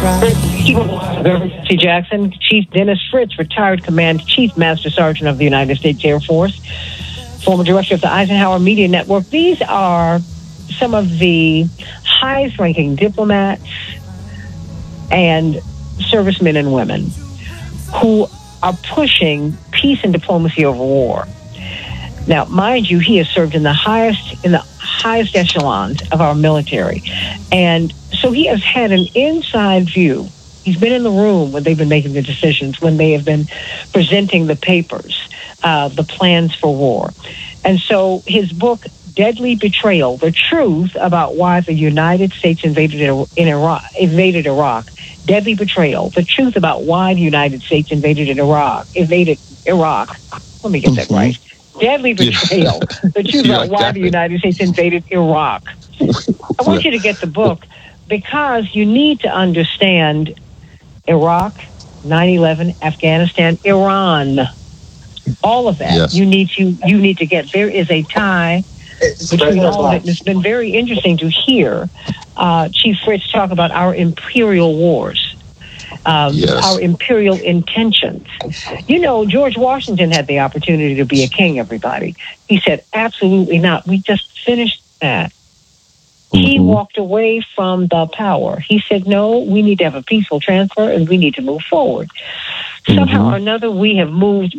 T. Jackson, Chief Dennis Fritz, retired Command Chief Master Sergeant of the United States Air Force, former director of the Eisenhower Media Network. These are some of the highest-ranking diplomats and servicemen and women who are pushing peace and diplomacy over war. Now, mind you, he has served in the highest echelons of our military, and so he has had an inside view. He's been in the room when they've been making the decisions, when they have been presenting the papers, the plans for war. And so his book, Deadly Betrayal, The Truth About Why the United States invaded Iraq. Deadly Betrayal, The Truth About Why the United States invaded Iraq. Let me get that right. Deadly Betrayal, The Truth About Why the United States invaded Iraq. I want you to get the book because you need to understand Iraq, 9/11, Afghanistan, Iran, all of that. Yes. You need to get. There is a tie between all of it. And it's been very interesting to hear Chief Fritz talk about our imperial wars, our imperial intentions. You know, George Washington had the opportunity to be a king, everybody. He said, absolutely not. We just finished that. He walked away from the power. He said, no, we need to have a peaceful transfer and we need to move forward. Somehow or another, we moved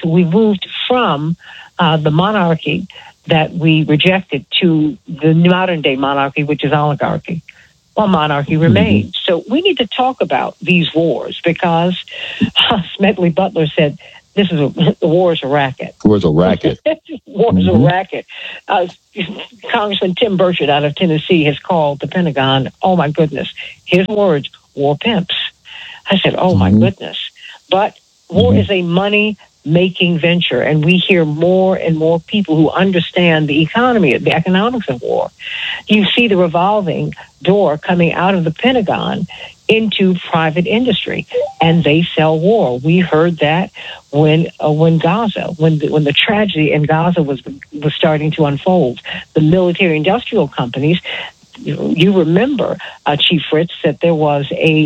from the monarchy that we rejected to the modern day monarchy, which is oligarchy. Well, monarchy remains. So we need to talk about these wars because Smedley Butler said, the war is a racket. War is a racket. War is a racket. Congressman Tim Burchett out of Tennessee has called the Pentagon, oh my goodness, his words, war pimps. I said, oh my goodness. But war is a money-making venture, and we hear more and more people who understand the economy, the economics of war. You see the revolving door coming out of the Pentagon into private industry, and they sell war. We heard that when the tragedy in Gaza was starting to unfold. The military-industrial companies. You remember, Chief Fritz, that there was a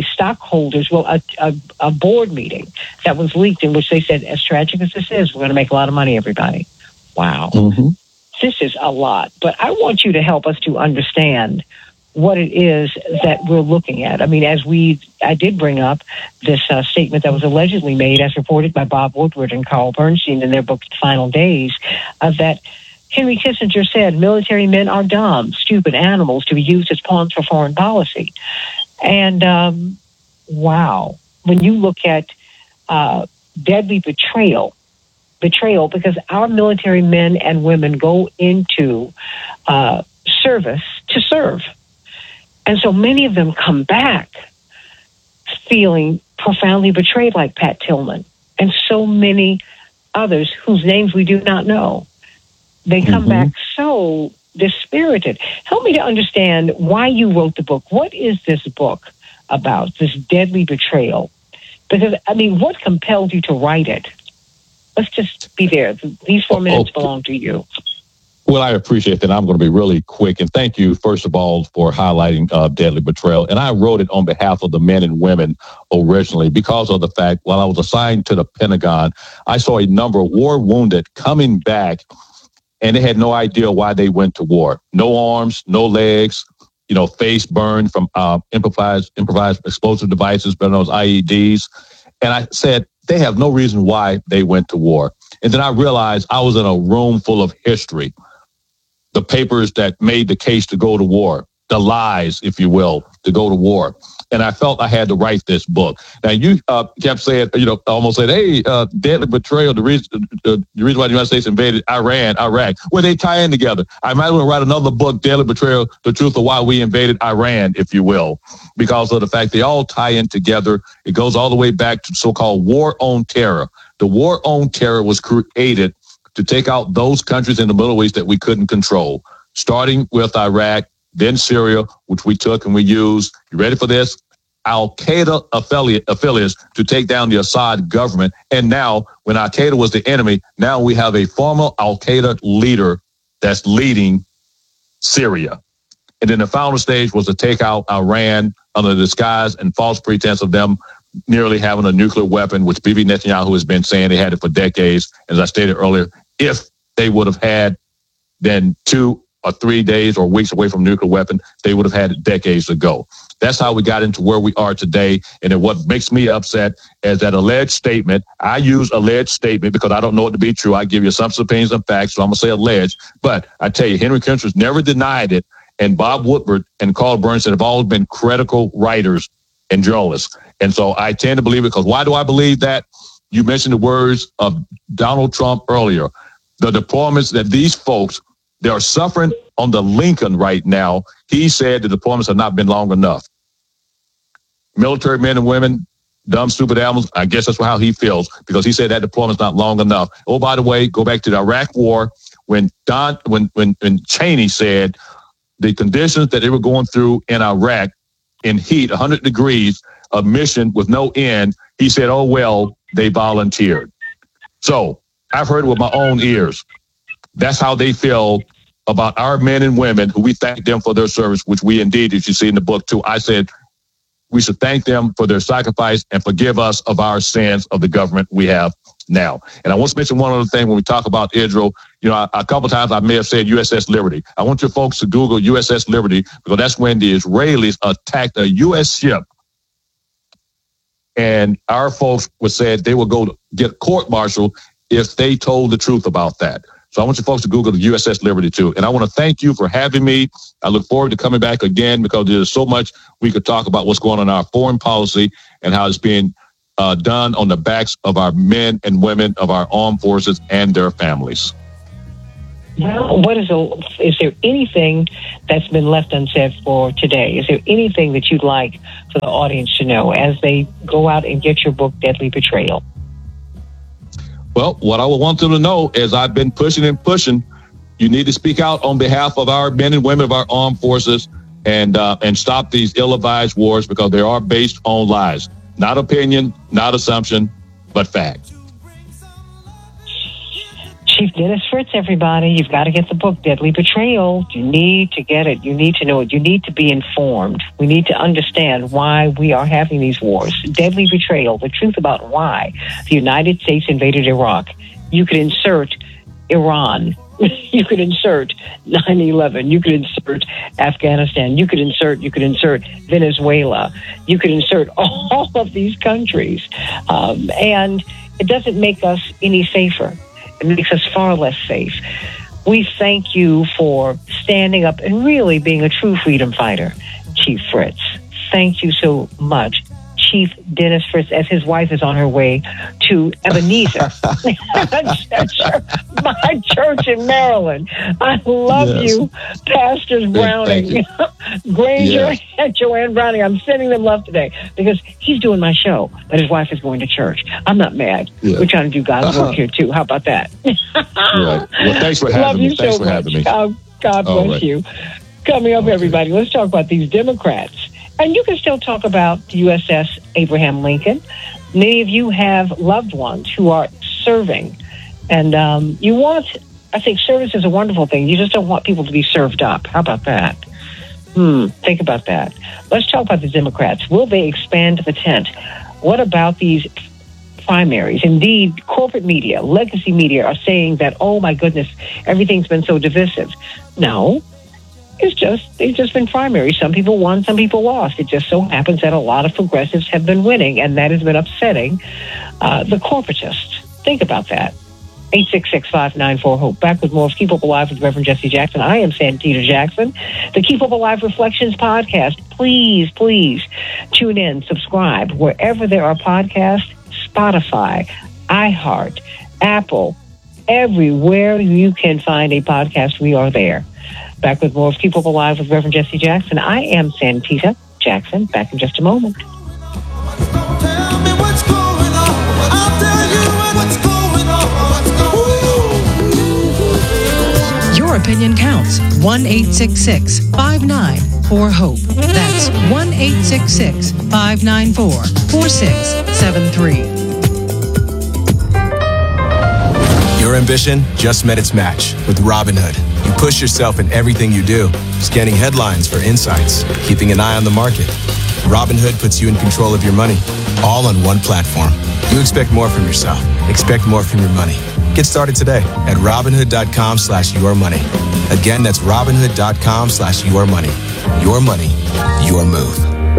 a board meeting that was leaked in which they said, as tragic as this is, we're going to make a lot of money, everybody. Wow. This is a lot. But I want you to help us to understand what it is that we're looking at. I mean, I did bring up this statement that was allegedly made, as reported by Bob Woodward and Carl Bernstein in their book, Final Days, that Henry Kissinger said military men are dumb, stupid animals to be used as pawns for foreign policy. And wow, when you look at deadly betrayal, because our military men and women go into service to serve. And so many of them come back feeling profoundly betrayed, like Pat Tillman and so many others whose names we do not know. They come back so dispirited. Help me to understand why you wrote the book. What is this book about, this deadly betrayal? Because, I mean, what compelled you to write it? Let's just be there. These 4 minutes belong to you. Well, I appreciate that. I'm going to be really quick. And thank you, first of all, for highlighting deadly betrayal. And I wrote it on behalf of the men and women originally because of the fact, while I was assigned to the Pentagon, I saw a number of war wounded coming back, and they had no idea why they went to war. No arms, no legs, face burned from improvised explosive devices, but those IEDs. And I said, they have no reason why they went to war. And then I realized I was in a room full of history. The papers that made the case to go to war, the lies, if you will, to go to war. And I felt I had to write this book. Now, you kept saying, almost said, hey, deadly betrayal, the reason why the United States invaded Iraq, where they tie in together. I might as well write another book, Deadly Betrayal, the truth of why we invaded Iran, if you will, because of the fact they all tie in together. It goes all the way back to so-called war on terror. The war on terror was created to take out those countries in the Middle East that we couldn't control, starting with Iraq, then Syria, which we took and we used. You ready for this? Al-Qaeda affiliates to take down the Assad government. And now, when Al-Qaeda was the enemy, now we have a former Al-Qaeda leader that's leading Syria. And then the final stage was to take out Iran, under the disguise and false pretense of them nearly having a nuclear weapon, which Bibi Netanyahu has been saying they had it for decades. As I stated earlier, if they would have had then 2 or 3 days or weeks away from nuclear weapon, they would have had it decades ago. That's how we got into where we are today. And then what makes me upset is that alleged statement. I use alleged statement because I don't know it to be true. I give you some opinions and facts, so I'm going to say alleged. But I tell you, Henry Kissinger never denied it. And Bob Woodward and Carl Bernstein have always been critical writers and journalists. And so I tend to believe it because why do I believe that? You mentioned the words of Donald Trump earlier. The deployments that these folks, they are suffering on the Lincoln right now. He said the deployments have not been long enough. Military men and women, dumb, stupid animals. I guess that's how he feels because he said that deployment's not long enough. Oh, by the way, go back to the Iraq War when Cheney said the conditions that they were going through in Iraq in heat, 100 degrees, a mission with no end. He said, oh, well, they volunteered. So I've heard it with my own ears. That's how they feel about our men and women who we thank them for their service, which we indeed, as you see in the book too, I said we should thank them for their sacrifice and forgive us of our sins of the government we have now. And I want to mention one other thing when we talk about Israel. You know, a couple of times I may have said USS Liberty. I want your folks to Google USS Liberty because that's when the Israelis attacked a U.S. ship. And our folks were said they would go to get court-martialed if they told the truth about that. So I want you folks to Google the USS Liberty too. And I want to thank you for having me. I look forward to coming back again because there's so much we could talk about what's going on in our foreign policy and how it's being done on the backs of our men and women of our armed forces and their families. Well, is there anything that's been left unsaid for today? Is there anything that you'd like for the audience to know as they go out and get your book, Deadly Betrayal? Well, what I would want them to know is I've been pushing. You need to speak out on behalf of our men and women of our armed forces and stop these ill-advised wars because they are based on lies. Not opinion, not assumption, but fact. Chief Dennis Fritz, everybody. You've got to get the book, Deadly Betrayal. You need to get it. You need to know it. You need to be informed. We need to understand why we are having these wars. Deadly Betrayal, the truth about why the United States invaded Iraq. You could insert Iran. You could insert 9/11. You could insert Afghanistan. You could insert Venezuela. You could insert all of these countries. And it doesn't make us any safer. It makes us far less safe. We thank you for standing up and really being a true freedom fighter, Chief Fritz. Thank you so much, Chief Dennis Fritz, as his wife is on her way to Ebenezer, my church in Maryland. I love you, Pastors Browning, Granger, and Joanne Browning. I'm sending them love today because he's doing my show, but his wife is going to church. I'm not mad. Yeah. We're trying to do God's work here, too. How about that? Right. Well, thanks for having me. Thanks for having me. God bless you. Coming up, everybody, let's talk about these Democrats. And you can still talk about the USS Abraham Lincoln. Many of you have loved ones who are serving. And I think service is a wonderful thing. You just don't want people to be served up. How about that? Think about that. Let's talk about the Democrats. Will they expand the tent? What about these primaries? Indeed, corporate media, legacy media are saying that, oh my goodness, everything's been so divisive. No. They've just been primaries. Some people won, some people lost. It just so happens that a lot of progressives have been winning, and that has been upsetting the corporatists. Think about that. 866-594-HOPE. Back with more of Keep Hope Alive with Reverend Jesse Jackson. I am Santita Jackson. The Keep Hope Alive Reflections podcast. Please tune in, subscribe wherever there are podcasts, Spotify, iHeart, Apple, everywhere you can find a podcast, we are there. Back with more of Keep Hope Alive with Reverend Jesse Jackson. I am Santita Jackson. Back in just a moment. Your opinion counts. 1-866-594-HOPE. That's 1-866-594-4673. Your ambition just met its match with Robinhood. You push yourself in everything you do, scanning headlines for insights, keeping an eye on the market. Robinhood puts you in control of your money, all on one platform. You expect more from yourself. Expect more from your money. Get started today at Robinhood.com/yourmoney. Again, that's Robinhood.com/yourmoney. Your money, your move.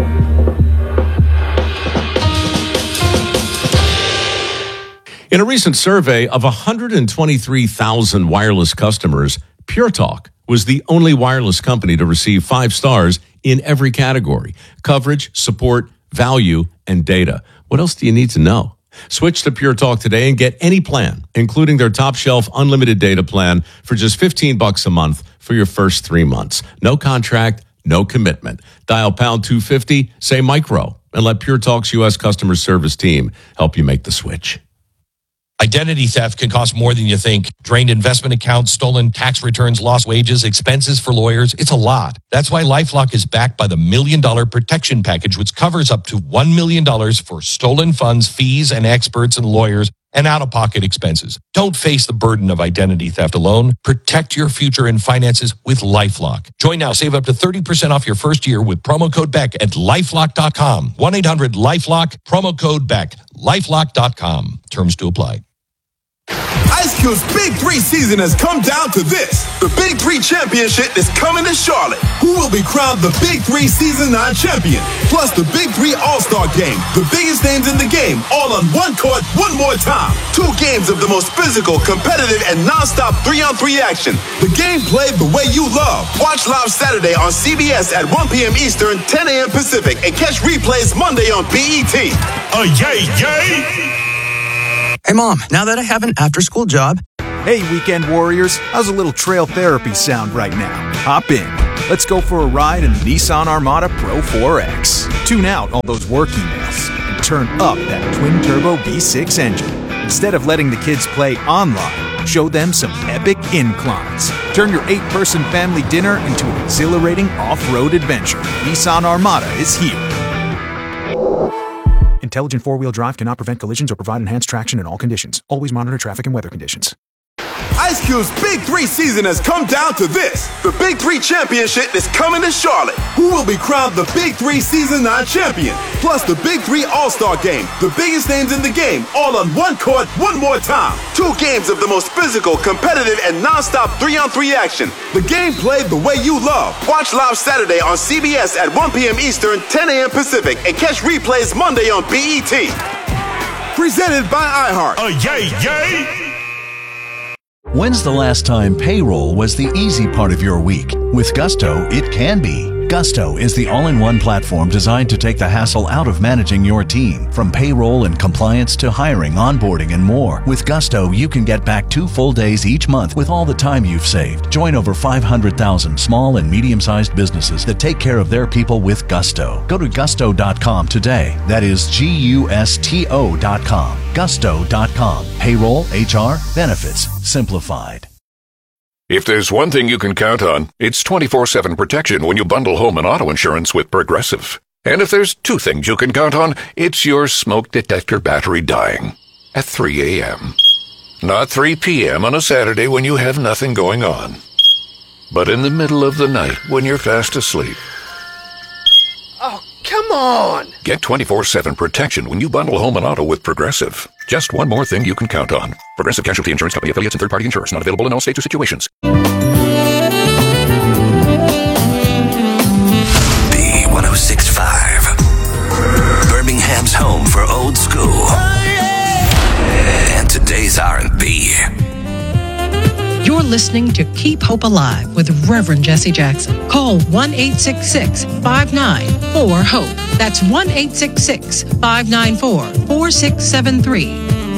In a recent survey of 123,000 wireless customers, Pure Talk was the only wireless company to receive 5 stars in every category: coverage, support, value, and data. What else do you need to know? Switch to Pure Talk today and get any plan, including their top shelf unlimited data plan for just $15 a month for your first 3 months. No contract, no commitment. Dial pound 250, say micro, and let Pure Talk's U.S. customer service team help you make the switch. Identity theft can cost more than you think. Drained investment accounts, stolen tax returns, lost wages, expenses for lawyers. It's a lot. That's why LifeLock is backed by the $1 Million Protection Package, which covers up to $1 million for stolen funds, fees, and experts and lawyers, and out-of-pocket expenses. Don't face the burden of identity theft alone. Protect your future and finances with LifeLock. Join now. Save up to 30% off your first year with promo code BECK at LifeLock.com. 1-800-LifeLock, promo code BECK. LifeLock.com. Terms to apply. Ice Cube's Big 3 season has come down to this. The Big 3 Championship is coming to Charlotte. Who will be crowned the Big 3 Season 9 champion? Plus the Big 3 All-Star Game. The biggest names in the game, all on one court, one more time. 2 games of the most physical, competitive, and non-stop 3-on-3 action. The game played the way you love. Watch live Saturday on CBS at 1 p.m. Eastern, 10 a.m. Pacific, and catch replays Monday on BET. Yay, yay! Hey, Mom, now that I have an after-school job... Hey, weekend warriors, how's a little trail therapy sound right now? Hop in. Let's go for a ride in the Nissan Armada Pro 4X. Tune out all those work emails and turn up that twin-turbo V6 engine. Instead of letting the kids play online, show them some epic inclines. Turn your 8-person family dinner into an exhilarating off-road adventure. Nissan Armada is here. Intelligent four-wheel drive cannot prevent collisions or provide enhanced traction in all conditions. Always monitor traffic and weather conditions. Ice Cube's Big 3 season has come down to this. The Big 3 Championship is coming to Charlotte. Who will be crowned the Big 3 Season 9 champion? Plus the Big 3 All-Star Game. The biggest names in the game, all on one court, one more time. 2 games of the most physical, competitive, and non-stop 3-on-3 action. The game played the way you love. Watch live Saturday on CBS at 1 p.m. Eastern, 10 a.m. Pacific, and catch replays Monday on BET. Presented by iHeart. Yay, yay! When's the last time payroll was the easy part of your week? With Gusto, it can be. Gusto is the all-in-one platform designed to take the hassle out of managing your team. From payroll and compliance to hiring, onboarding, and more. With Gusto, you can get back 2 full days each month with all the time you've saved. Join over 500,000 small and medium-sized businesses that take care of their people with Gusto. Go to gusto.com today. That is Gusto.com. Gusto.com. Payroll, HR, benefits, simplified. If there's one thing you can count on, it's 24/7 protection when you bundle home and auto insurance with Progressive. And if there's 2 things you can count on, it's your smoke detector battery dying at 3 a.m. Not 3 p.m. on a Saturday when you have nothing going on, but in the middle of the night when you're fast asleep. Oh, come on! Get 24/7 protection when you bundle home and auto with Progressive. Just one more thing you can count on. Progressive Casualty Insurance Company, affiliates, and third-party insurers. Not available in all states or situations. B106.5. Birmingham's home for old school. And today's R&B. You're listening to Keep Hope Alive with Reverend Jesse Jackson. Call 1-866-594-HOPE. That's 1-866-594-4673.